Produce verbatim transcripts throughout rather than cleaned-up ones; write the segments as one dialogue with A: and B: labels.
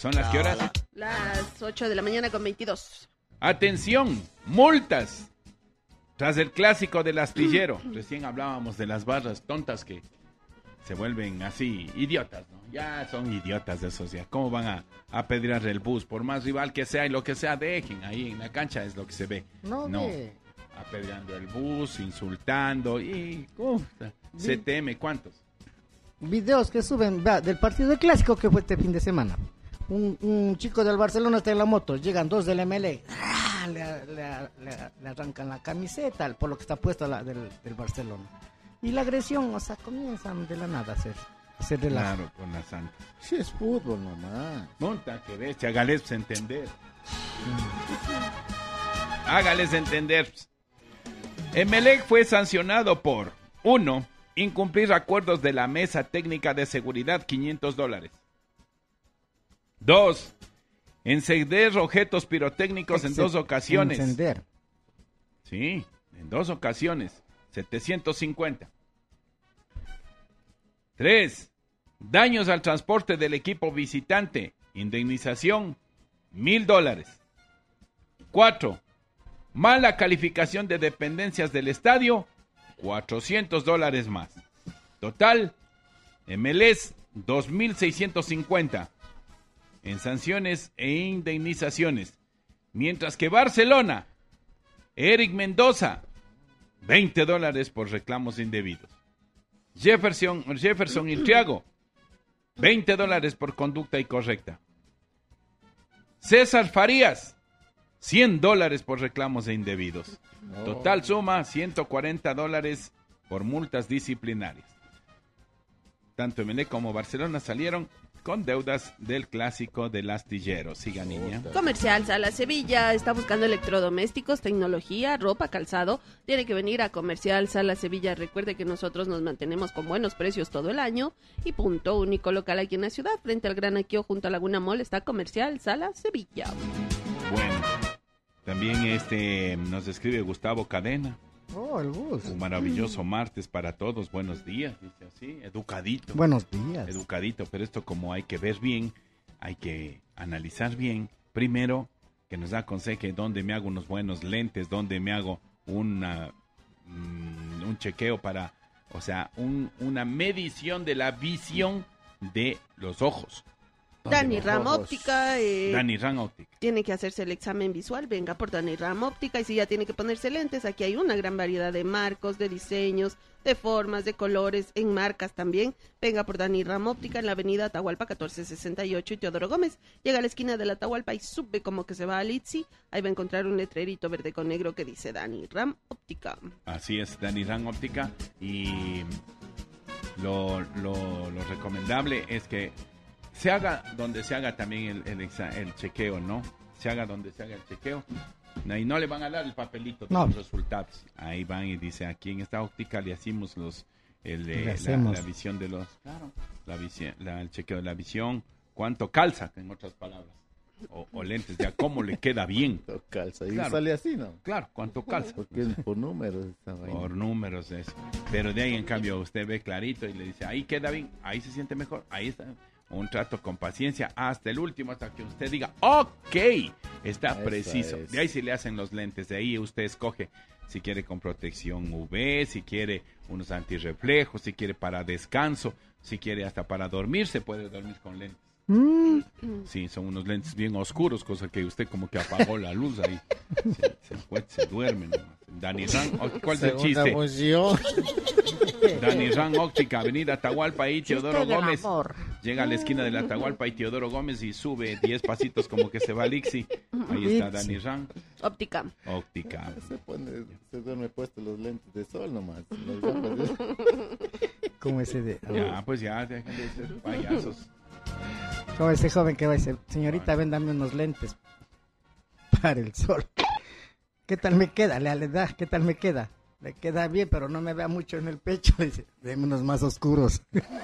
A: ¿Son las qué horas?
B: Las ocho de la mañana con veintidós.
A: Atención, multas. Tras el clásico del astillero, recién hablábamos de las barras tontas que se vuelven así idiotas, ¿no? Ya son idiotas de esos ya. ¿Cómo van a, a apedrear el bus? Por más rival que sea y lo que sea, dejen ahí en la cancha, es lo que se ve.
C: No,
A: no
C: ve.
A: apedreando el bus, insultando y... Uh, C T M, ¿cuántos?
C: Videos que suben va, del partido del clásico que fue este fin de semana. Un, un chico del Barcelona está en la moto, llegan dos del M L E, ¡ah! le, le, le, le arrancan la camiseta por lo que está puesto la, del, del Barcelona. Y la agresión, o sea, comienzan de la nada a hacer, a hacer relajo.
A: Claro, con la santa.
D: Sí, es fútbol nomás.
A: Monta, que bestia, hágales entender. Hágales entender. Emelec fue sancionado por, uno, incumplir acuerdos de la Mesa Técnica de Seguridad, quinientos dólares. Dos, encender objetos pirotécnicos en dos ocasiones.
C: Encender.
A: Sí, en dos ocasiones, setecientos cincuenta. Tres, daños al transporte del equipo visitante, indemnización, mil dólares. Cuatro, mala calificación de dependencias del estadio, cuatrocientos dólares más. Total, M L S, dos mil seiscientos cincuenta en sanciones e indemnizaciones. Mientras que Barcelona, Eric Mendoza, veinte dólares por reclamos indebidos. Jefferson, Jefferson Intriago, veinte dólares por conducta incorrecta. César Farías, cien dólares por reclamos indebidos. Total suma, ciento cuarenta dólares por multas disciplinarias. Tanto Emelec como Barcelona salieron con deudas del clásico del astillero. Siga, niña.
B: Comercial Sala Sevilla está buscando electrodomésticos, tecnología, ropa, calzado. Tiene que venir a Comercial Sala Sevilla. Recuerde que nosotros nos mantenemos con buenos precios todo el año. Y punto único local aquí en la ciudad, frente al Gran Aquio, junto a Laguna Mall, está Comercial Sala Sevilla.
A: Bueno, también este nos escribe Gustavo Cadena.
C: Oh, el bus.
A: Un maravilloso martes para todos. Buenos días, dice así, educadito.
C: Buenos días.
A: Educadito, pero esto como hay que ver bien, hay que analizar bien. Primero, que nos aconseje dónde me hago unos buenos lentes, dónde me hago una, um, un chequeo para, o sea, un, una medición de la visión de los ojos.
B: Dani Ram Óptica. Eh,
A: Dani Ram Óptica.
B: Tiene que hacerse el examen visual, venga por Dani Ram Óptica. Y si ya tiene que ponerse lentes, aquí hay una gran variedad de marcos, de diseños, de formas, de colores, en marcas también. Venga por Dani Ram Óptica en la avenida Atahualpa catorce sesenta y ocho y Teodoro Gómez. Llega a la esquina de la Atahualpa y sube como que se va a Litsi. Ahí va a encontrar un letrerito verde con negro que dice Dani Ram Óptica.
A: Así es, Dani Ram Óptica. Y lo, lo, lo recomendable es que se haga donde se haga también el, el, exa, el chequeo, ¿no? Se haga donde se haga el chequeo. Y no le van a dar el papelito de no. los resultados. Ahí van y dice, aquí en esta óptica le hacemos los el, le la, hacemos. la visión de los... Claro. La visión, la, el chequeo de la visión. ¿Cuánto calza? En otras palabras. O, o lentes, ya cómo le queda bien.
D: Calza. Y
A: claro.
D: sale así, ¿no?
A: Claro, ¿cuánto calza?
D: Porque es por números. Esta vaina.
A: Por números es. Pero de ahí, en cambio, usted ve clarito y le dice, ahí queda bien, ahí se siente mejor, ahí está... Un trato con paciencia hasta el último, hasta que usted diga, ok, está Esa preciso. Es. De ahí se le hacen los lentes, de ahí usted escoge si quiere con protección U V, si quiere unos antirreflejos, si quiere para descanso, si quiere hasta para dormir, se puede dormir con lentes. Mm. Sí, son unos lentes bien oscuros, cosa que usted como que apagó la luz ahí. Se, se, fue, se duerme nomás. Dani Ran, ¿cuál es el chiste? Emoción. Dani Ran Óptica, avenida Atahualpa y Teodoro Gómez. Llega a la esquina de la Atahualpa y Teodoro Gómez y sube diez pasitos como que se va al Ixi. Ahí está Dani Ran.
B: Óptica.
A: Óptica.
D: Se pone, se duerme puesto los lentes de sol nomás.
C: Como ese de...
A: Ya, pues ya, dejen de ser payasos.
C: Como ese joven que va a decir, señorita, véndame unos lentes para el sol. ¿Qué tal me queda? Le da, ¿qué tal me queda? Le queda bien, pero no me vea mucho en el pecho. Dice, deme unos más oscuros.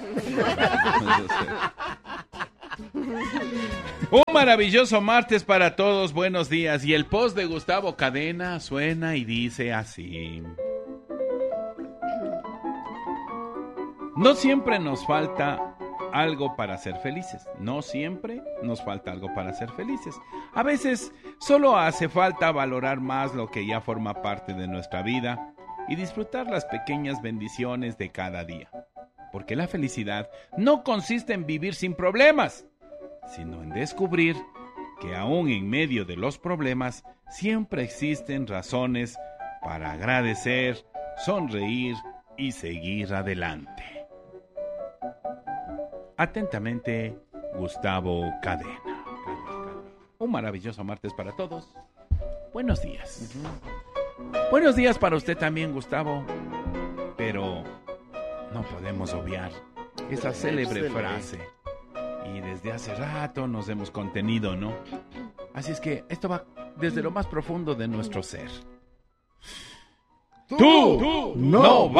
A: Un maravilloso martes para todos, buenos días. Y el post de Gustavo Cadena suena y dice así. No siempre nos falta algo para ser felices. No siempre nos falta algo para ser felices. A veces solo hace falta valorar más lo que ya forma parte de nuestra vida y disfrutar las pequeñas bendiciones de cada día. Porque la felicidad no consiste en vivir sin problemas, sino en descubrir que aún en medio de los problemas siempre existen razones para agradecer, sonreír y seguir adelante. Atentamente, Gustavo Cadena. Un maravilloso martes para todos. Buenos días. Uh-huh. Buenos días para usted también, Gustavo. Pero no podemos obviar esa célebre frase. Y desde hace rato nos hemos contenido, ¿no? Así es que esto va desde lo más profundo de nuestro ser.
C: Tú, tú no vas